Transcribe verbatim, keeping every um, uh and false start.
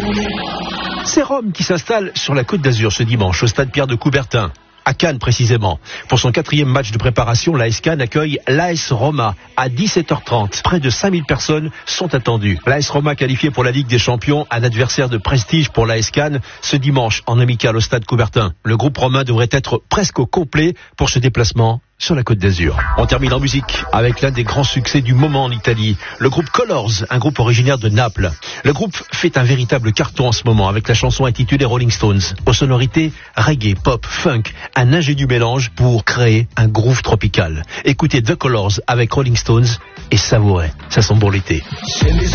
C'est Rome qui s'installe sur la Côte d'Azur ce dimanche au stade Pierre de Coubertin. À Cannes précisément. Pour son quatrième match de préparation, l'A S Cannes accueille l'A S Roma à dix-sept heures trente. Près de cinq mille personnes sont attendues. L'A S Roma qualifié pour la Ligue des Champions, un adversaire de prestige pour l'A S Cannes ce dimanche en amical au stade Coubertin. Le groupe romain devrait être presque au complet pour ce déplacement sur la Côte d'Azur. On termine en musique avec l'un des grands succès du moment en Italie, le groupe Colors, un groupe originaire de Naples. Le groupe fait un véritable carton en ce moment avec la chanson intitulée Rolling Stones, aux sonorités reggae, pop, funk, un ingénieux mélange pour créer un groove tropical. Écoutez The Colors avec Rolling Stones et savourez, ça sent bon l'été.